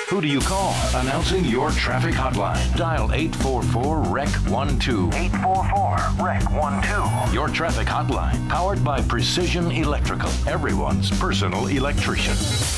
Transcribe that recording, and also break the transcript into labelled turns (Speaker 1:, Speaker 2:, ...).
Speaker 1: Who do you call? Announcing your traffic hotline. Dial 844-REC-12. 844-REC-12. Your traffic hotline, powered by Precision Electrical, everyone's personal electrician.